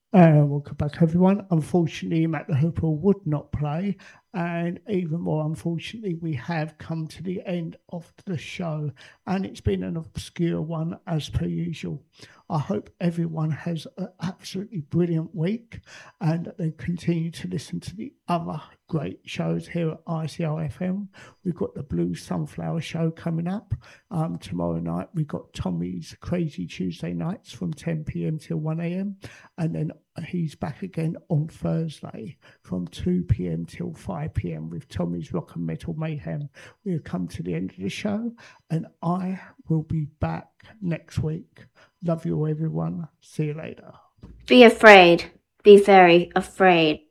Welcome back, everyone. Unfortunately, Matt the Hooper would not play, and even more unfortunately, we have come to the end of the show, and it's been an obscure one as per usual. I hope everyone has an absolutely brilliant week and that they continue to listen to the other great shows here at ICR FM. We've got the Blue Sunflower Show coming up tomorrow night. We've got Tommy's Crazy Tuesday Nights from 10 p.m. till 1 a.m. And then he's back again on Thursday from 2 p.m. till 5 p.m. with Tommy's Rock and Metal Mayhem. We've come to the end of the show, and I will be back next week. Love you all, everyone. See you later. Be afraid. Be very afraid.